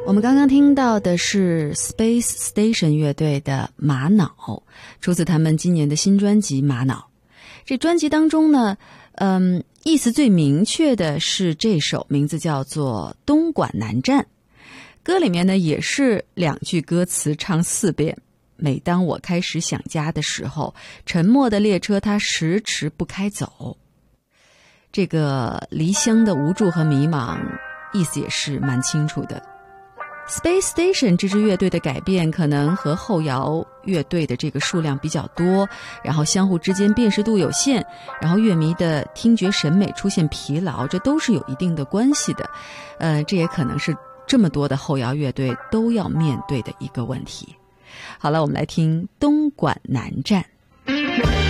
我们刚刚听到的是 Space Station 乐队的《玛瑙》，出自他们今年的新专辑《玛瑙》。这专辑当中呢，意思最明确的是这首名字叫做《东莞南站》，歌里面呢也是2句歌词唱4遍。每当我开始想家的时候，沉默的列车它迟迟不开走。这个离乡的无助和迷茫，意思也是蛮清楚的。Space Station 这支乐队的改变可能和后摇乐队的这个数量比较多，然后相互之间辨识度有限，然后乐迷的听觉审美出现疲劳，这都是有一定的关系的。这也可能是这么多的后摇乐队都要面对的一个问题。好了，我们来听《东莞南站》。